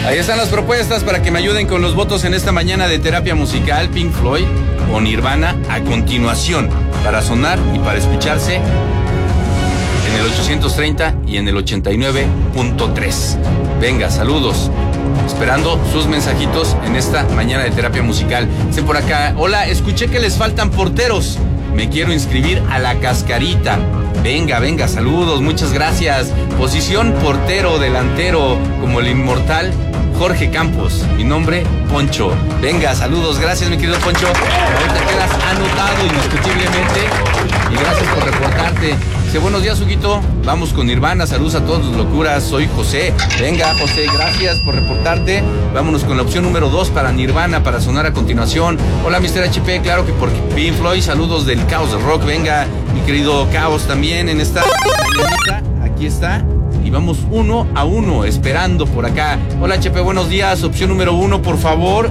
Ahí están las propuestas para que me ayuden con los votos en esta mañana de terapia musical. Pink Floyd o Nirvana a continuación, para sonar y para escucharse en el 830 y en el 89.3. Venga, saludos. Esperando sus mensajitos en esta mañana de terapia musical. Dicen por acá: hola, escuché que les faltan porteros. Me quiero inscribir a la cascarita. Venga, saludos, muchas gracias. Posición portero, delantero, como el inmortal Jorge Campos. Mi nombre, Poncho. Venga, saludos, gracias mi querido Poncho. Ahorita quedas anotado indiscutiblemente. Y gracias por reportarte. Dice: buenos días, Huguito. Vamos con Nirvana. Saludos a todos los locuras. Soy José. Venga, José, gracias por reportarte. Vámonos con la opción número 2 para Nirvana, para sonar a continuación. Hola, Mr. HP. Claro que por Pink Floyd. Saludos del Caos de Rock. Venga, mi querido Caos, también en esta mañanita. Aquí está. Y vamos 1-1, esperando por acá. Hola, HP, buenos días. Opción número 1, por favor.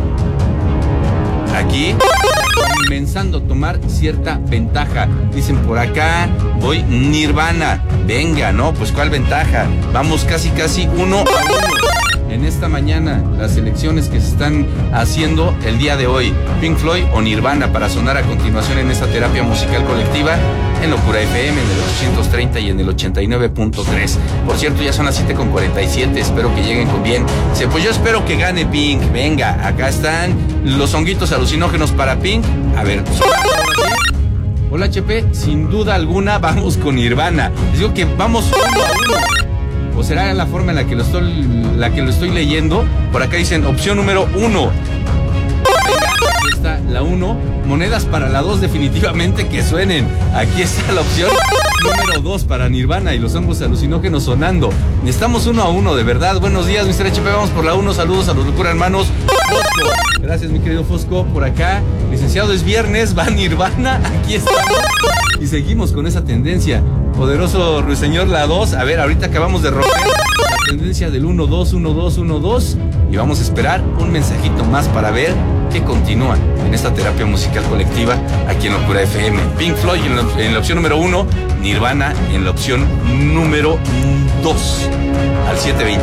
Aquí, comenzando a tomar cierta ventaja. Dicen por acá: voy Nirvana. Venga, no, pues ¿cuál ventaja? Vamos casi 1-1 en esta mañana. Las elecciones que se están haciendo el día de hoy: Pink Floyd o Nirvana, para sonar a continuación en esta terapia musical colectiva en Locura FM, en el 830 y en el 89.3. Por cierto, ya son las 7:47. Espero que lleguen con bien. Pues yo espero que gane Pink. Venga, acá están los honguitos alucinógenos para Pink. A ver, hola, HP, sin duda alguna vamos con Nirvana. Les digo que vamos 1-1. ¿O será la forma en la que lo estoy leyendo? Por acá dicen opción número 1. Venga, aquí está la 1. Monedas para la 2, definitivamente que suenen. Aquí está la opción número 2 para Nirvana y los hongos alucinógenos sonando. Estamos 1-1, de verdad. Buenos días, Mr. HP. Vamos por la 1. Saludos a los locura hermanos. Fosco. Gracias, mi querido Fosco. Por acá, licenciado, es viernes, va Nirvana. Aquí estamos. Y seguimos con esa tendencia. Poderoso ruiseñor, la 2. A ver, ahorita acabamos de romper la tendencia del 1-2, 1-2, 1-2. Y vamos a esperar un mensajito más para ver qué continúa en esta terapia musical colectiva aquí en Locura FM. Pink Floyd en la opción número 1, Nirvana en la opción número 2. Al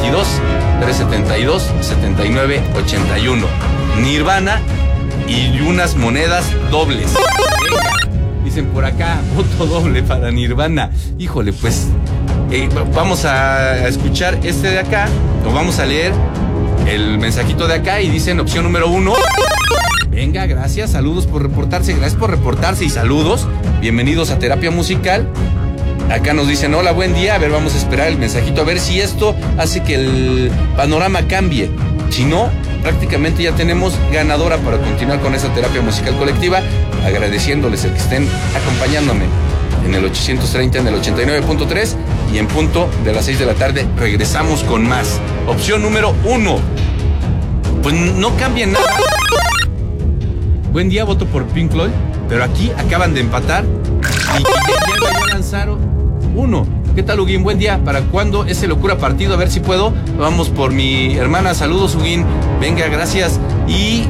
722-372-7981. Nirvana y unas monedas dobles. Dicen por acá: voto doble para Nirvana. Híjole, pues vamos a escuchar este de acá, o vamos a leer el mensajito de acá, y dicen opción número 1. Venga, gracias, saludos por reportarse, gracias por reportarse y saludos. Bienvenidos a Terapia Musical. Acá nos dicen: hola, buen día. A ver, vamos a esperar el mensajito, a ver si esto hace que el panorama cambie. Si no, prácticamente ya tenemos ganadora para continuar con esa terapia musical colectiva. Agradeciéndoles el que estén acompañándome en el 830, en el 89.3, y en punto de las 6 de la tarde regresamos con más. Opción número 1. Pues no cambia nada. Buen día, voto por Pink Floyd, pero aquí acaban de empatar y ya iba a lanzar uno. ¿Qué tal, Huguín? Buen día. ¿Para cuándo ese locura partido? A ver si puedo. Vamos por mi hermana. Saludos, Huguín. Venga, gracias. Y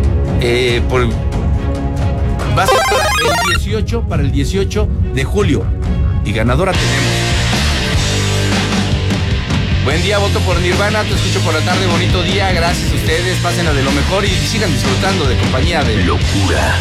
va a ser para el 18 de julio. Y ganadora tenemos. Buen día, voto por Nirvana. Te escucho por la tarde. Bonito día. Gracias a ustedes. Pásenla de lo mejor y sigan disfrutando de compañía de Locura.